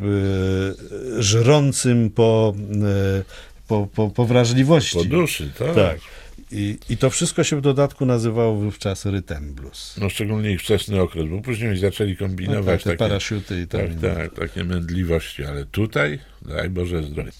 żrącym po wrażliwości. Po duszy, tak. Tak. I to wszystko się w dodatku nazywało wówczas rytm blues. No szczególnie ich wczesny okres, bo później zaczęli kombinować Te paraszuty i takie mędliwości, ale tutaj, daj Boże zdrowie.